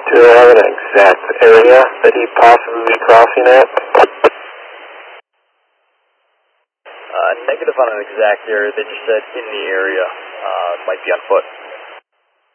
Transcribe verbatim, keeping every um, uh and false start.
Do they have an exact area that he possibly be crossing at? Uh, negative on an exact area. They just said in the area. Uh, might be on foot.